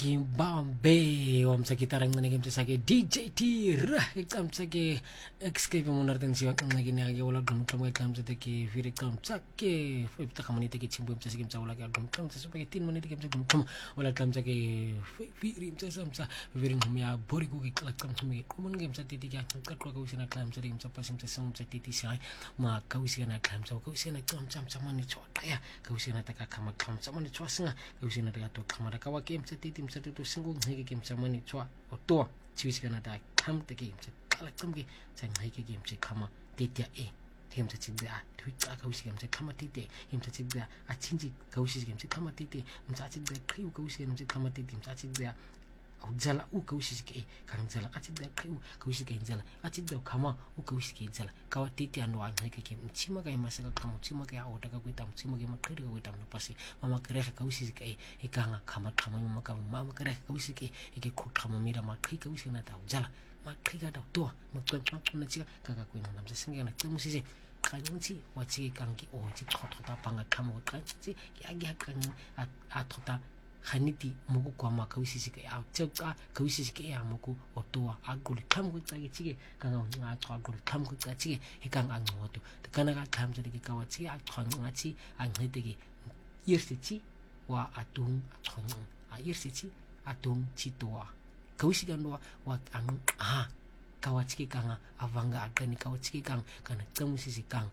Gimbambe wamsakitarang nanigim sa sake DJ Tira ikam sake escape mo narten siwa kang naging nagi wala gum kam kam sa teki firi kam sake fipta kam nite ki chimbo sa sigim sa wala gum kam sa supaya tin manite kim sa gum kam wala kam sake firi sa samsa firi humya bori ko ki kalak kam sumi kumun game sa titi ka kat ko ko sina kam sa dim sa pasim sa sam sa titi sai ma kausina kam sa kausina kam sam sa mani chota ya kausina taka kam kam sa mani chwasnga kausina taka to kamara kawaki sa titim sa tutu singgung hege game sa mani chwa oto chiwis kana da kam te game sa kalak kam ge sa hege game sa kama titia game sa chibda twita kausi game sa kama tite game sa chibda a chinji kausi game sa kama tite sa chibda kriu kausi game sa kama tite sa chibda jala u kausi ke kan jala achibda kriu kausi ke jala achibda kama u kausi ke jala kawa tite anu an hege game chima kai masaka kama chima kai ota ka kuitam chima ke makri ka kuitam pasi mama kare kausi ke ikanga kama kama mama kare kausi ke ike ku kama mira makri kausi na ta jala makri ka ta to makri na chiga kaka kuina nam sa singa na temu sisi kanchi wachi kangi o chi thota panga kama kanchi ki agi hakan a thota haniti mugu kwa ma kausi ke a chaka kausi ke ya mugu otoa agul kam ku tsagi chige kanga nga thwa agul kam ku tsagi hikang ang ngoto kana ka kam jari ki kawachi a thwa ngachi ang hedegi yersichi wa atung thong a yersichi atung chitoa kausi kan wa ang kawachi kanga avanga agani kawachi kang kana tamusisi kang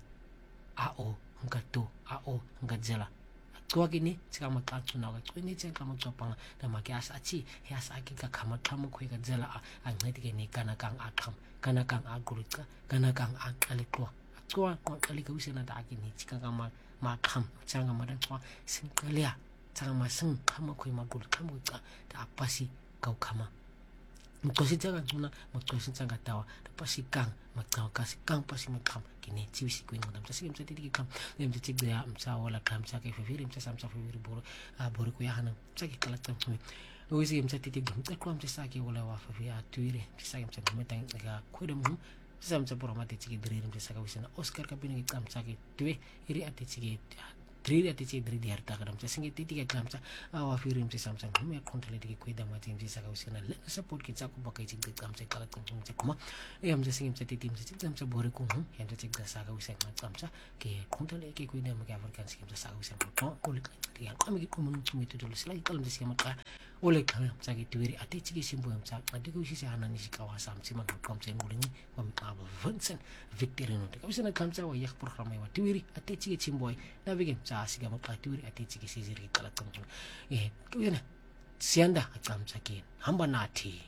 ao ngato ao ngajala kwa gini tsika matatsu na ga tsini tsika matsopanga da makiasa achi hiasa aki ka kama kama kwe ka jala a ngati ke ni kana kang akam kana kang agurika kana kang akali kwa tswa kwa kali ka usena da aki ni tsika ka ma kam tsanga ma da tswa sinkalia tsanga ma sing kama kwe ma gul kama ka da apasi kau kama mkosi tsanga tuna mkosi tsanga tawa da pasi kang matsaw kasi kang pasi makam kini chiwisi ko ngam sa sigim sa titiki kam nem sa tigda amsa wala kam sa kay fifirim sa samsa fifiri boro boro ko yahan sa ki kalat tam tumi o sigim sa titiki gum ta kram sa ki wala wa fifi a tuire sa gim sa gumetang ga kodam samsa boro mate chiki dririm sa ka wisana Oscar ka pinagi kam sa ki tuwe iri ate chiki Diri ati ci diri di harta kadam sa singi titi ka kamsa awa firim si samsang humi kontale diki kuida mati si sa kausina le support ki sa ko bakai ci di kamsa kalat kung sa kuma am sa singim sa titi sa samsa bore kung yam sa cigda sa kausina kamsa ke kontale ke kuida mo ka afrikan singim sa kausina ko kulik yan kami ki kumun tumitu dulu selagi kalam sa singim ka oleh kami sa ki tuiri ati ci simbo am sa ati ko si hanan si kawasam si man kam sa ngulingi wa mitaba Vincent Victorino ka usina kamsa wa yak programa wa tuiri ati ci simbo na bigim sa siga mapaturi ati chiki siziri kalatong kuyana sianda atam sakin hamba nati